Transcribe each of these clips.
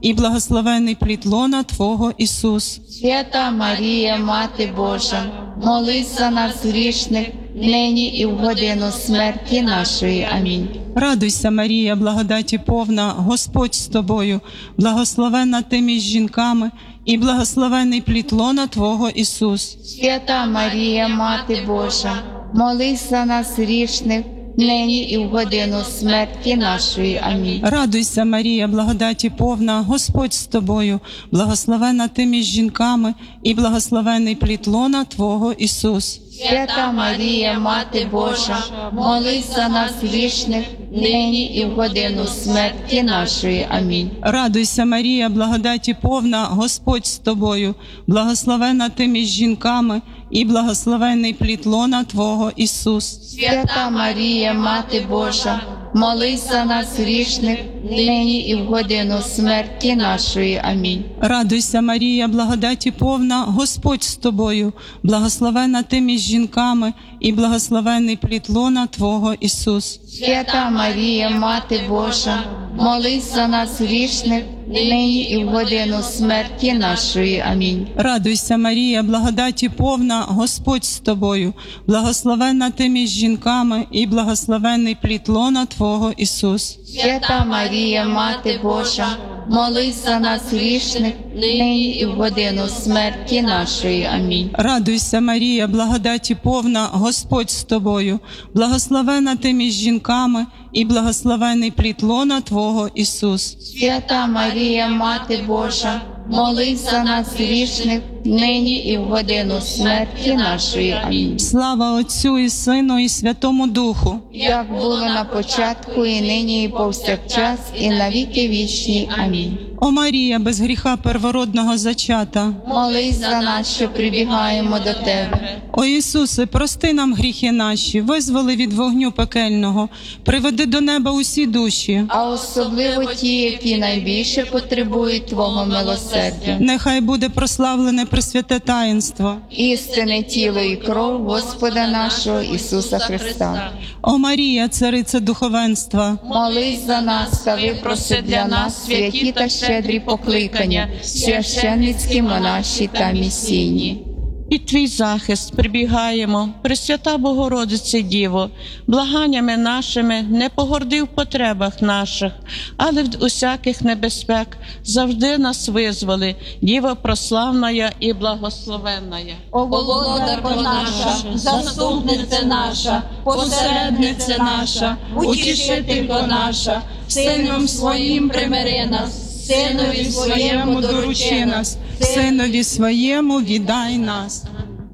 і благословений плід лона Твого Ісус. Свята Марія, Мати Божа, молись за нас грішних, нині і в годину смерті нашої. Амінь. Радуйся, Марія, благодаті повна, Господь з тобою, благословенна ти між жінками, і благословений плід лона Твого Ісус. Свята Марія, Мати Божа, молись за нас грішних, нині і в годину смерті нашої. Амінь. Радуйся, Марія, благодаті повна, Господь з тобою, благословенна ти між жінками, і благословений плід лона Твого Ісус. Свята Марія, Мати Божа, молись за нас грішних, нині і в годину смерті нашої. Амінь. Радуйся, Марія, благодаті повна, Господь з тобою, благословенна ти між жінками, і благословений плід лона Твого Ісус. Свята Марія, Мати Божа, молись за нас грішних, нині і в годину смерті нашої. Амінь. Радуйся, Марія, благодаті повна, Господь з тобою, благословенна ти між жінками, і благословений плід лона Твого Ісус. Свята Марія, Мати Божа, молись за нас грішних, нині і в годину смерті нашої. Амінь. Радуйся, Марія, благодаті повна, Господь з тобою, благословенна ти між жінками, і благословений плід лона Твого Ісус. Свята Марія, Мати Божа, молись за нас грішних, нині і в годину смерті нашої. Амінь. Радуйся, Марія, благодаті повна, Господь з тобою, благословенна ти між жінками, і благословений плід лона Твого Ісус. Свята Марія, Мати Божа, молись за нас грішних, нині і в годину смерті нашої. Амінь. Слава Отцю і Сину, і Святому Духу. Як було на початку, і нині, і повсякчас, і на віки вічні. Амінь. О Марія, без гріха первородного зачата. Молись за нас, що прибігаємо до Тебе. О Ісусе, прости нам гріхи наші, визволи від вогню пекельного, приведи до неба усі душі. А особливо ті, які найбільше потребують Твого милосердя. Нехай буде прославлене пресвяте таїнство. Істинне тіло і кров Господа нашого Ісуса Христа. О Марія, цариця духовенства. Молись за нас та випроси для нас святі та щедрі покликання, священницькі, монаші та місійні. Під Твій захист прибігаємо, Пресвята Богородице Діво, благаннями нашими не погорди в потребах наших, але від усяких небезпек завжди нас визволи, Діво прославная і благословенная. О володарко наша, заступниця наша, посередниця наша, утішителько наша, Сином Своїм примири нас, Синові Своєму доручи нас, Синові Своєму віддай нас.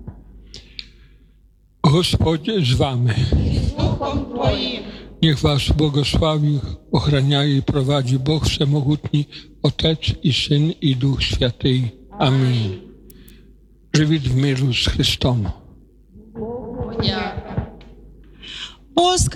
Господь з вами. Niech was błogosławi, ochrania i prowadzi Bóg Wszechmogutni, Otec i Syn i Duch Święty. Amen. Żywit w miru z Chrystom.